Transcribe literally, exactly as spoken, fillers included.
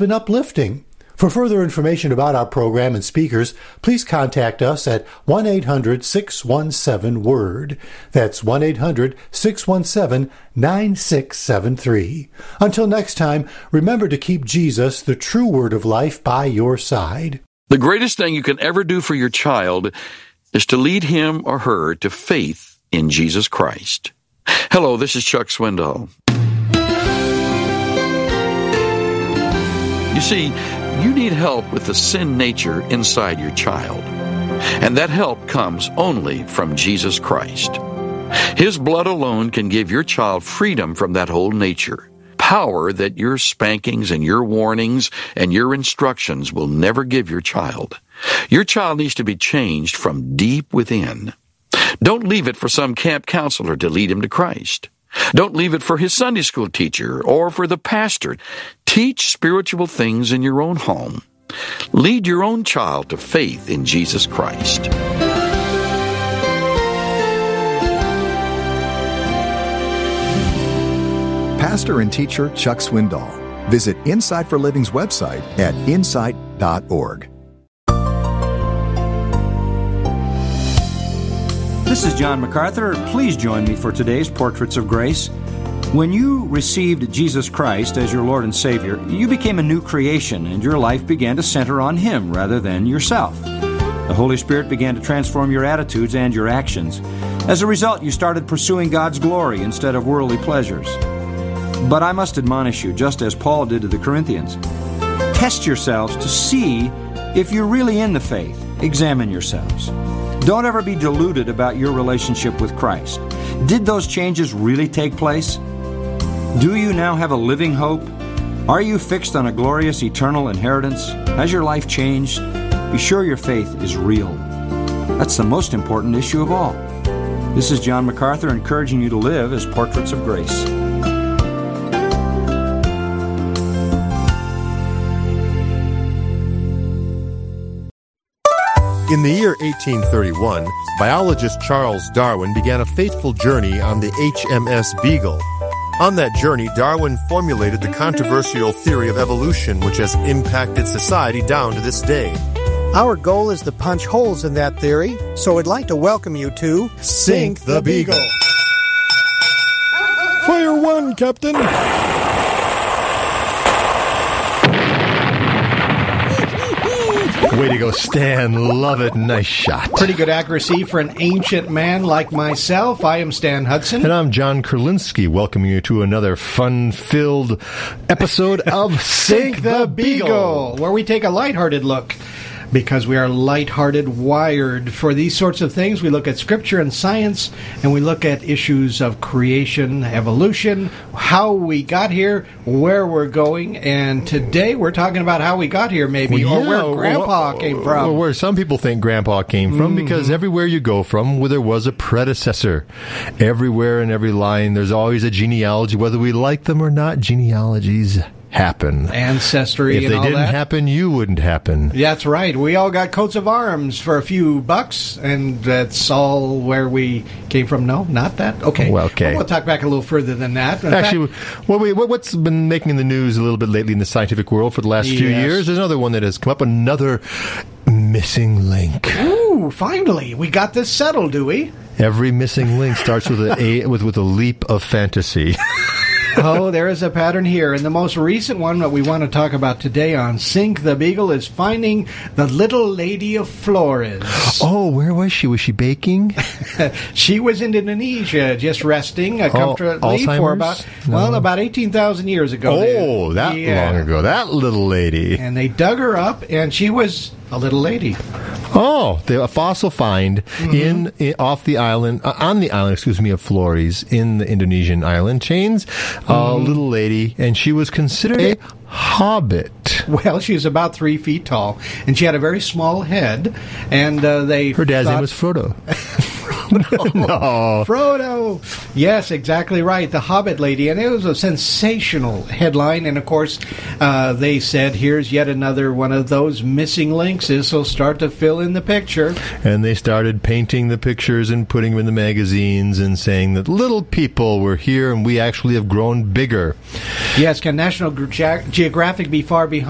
been uplifting. For further information about our program and speakers, please contact us at one eight hundred six one seven word. That's one eight hundred six one seven nine six seven three. Until next time, remember to keep Jesus, the true word of life, by your side. The greatest thing you can ever do for your child is to lead him or her to faith in Jesus Christ. Hello, this is Chuck Swindoll. You see, you need help with the sin nature inside your child. And that help comes only from Jesus Christ. His blood alone can give your child freedom from that whole nature. Power that your spankings and your warnings and your instructions will never give your child. Your child needs to be changed from deep within. Don't leave it for some camp counselor to lead him to Christ. Don't leave it for his Sunday school teacher or for the pastor. Teach spiritual things in your own home. Lead your own child to faith in Jesus Christ. Pastor and teacher Chuck Swindoll. Visit Insight for Living's website at insight dot org. This is John MacArthur. Please join me for today's Portraits of Grace. When you received Jesus Christ as your Lord and Savior, you became a new creation, and your life began to center on Him rather than yourself. The Holy Spirit began to transform your attitudes and your actions. As a result, you started pursuing God's glory instead of worldly pleasures. But I must admonish you, just as Paul did to the Corinthians. Test yourselves to see if you're really in the faith. Examine yourselves. Don't ever be deluded about your relationship with Christ. Did those changes really take place? Do you now have a living hope? Are you fixed on a glorious eternal inheritance? Has your life changed? Be sure your faith is real. That's the most important issue of all. This is John MacArthur encouraging you to live as Portraits of Grace. In the year eighteen thirty-one, biologist Charles Darwin began a fateful journey on the H M S Beagle. On that journey, Darwin formulated the controversial theory of evolution, which has impacted society down to this day. Our goal is to punch holes in that theory, so I'd like to welcome you to Sink the Beagle. Fire one, Captain! Way to go, Stan. Love it. Nice shot. Pretty good accuracy for an ancient man like myself. I am Stan Hudson. And I'm John Kurlinski, welcoming you to another fun-filled episode of Sink the Beagle, where we take a lighthearted look. Because we are lighthearted, wired for these sorts of things. We look at scripture and science, and we look at issues of creation, evolution, how we got here, where we're going, and today we're talking about how we got here, maybe, well, yeah, or where Grandpa well, came from. Or where some people think Grandpa came from, mm-hmm. because everywhere you go from, well, there was a predecessor. Everywhere in every line, there's always a genealogy, whether we like them or not. Genealogies happen. Ancestry if and they all didn't that. happen, you wouldn't happen. That's right. We all got coats of arms for a few bucks, and that's all where we came from. No, not that? Okay. Well, okay. Well, we'll talk back a little further than that. In Actually, fact, what we, what's been making the news a little bit lately in the scientific world for the last few yes. years, there's another one that has come up, another missing link. Ooh, finally. We got this settled, do we? Every missing link starts with a, a with, with a leap of fantasy. Oh, there is a pattern here. And the most recent one that we want to talk about today on Sink the Beagle is finding the little lady of Flores. Oh, where was she? Was she baking? She was in Indonesia, just resting uh, comfortably oh, for about, no. well, about eighteen thousand years ago. Oh, they, that yeah. long ago. That little lady. And they dug her up, and she was a little lady. Oh, the, a fossil find mm-hmm. in, in off the island, uh, on the island, excuse me, of Flores in the Indonesian island chains. A mm-hmm. little lady, and she was considered a hobbit. Well, she was about three feet tall, and she had a very small head. And uh, they her dad's thought, name was Frodo. Frodo. No. Frodo. Yes, exactly right. The Hobbit lady. And it was a sensational headline. And, of course, uh, they said, here's yet another one of those missing links. This will start to fill in the picture. And they started painting the pictures and putting them in the magazines and saying that little people were here and we actually have grown bigger. Yes, can National Ge- Geographic be far behind?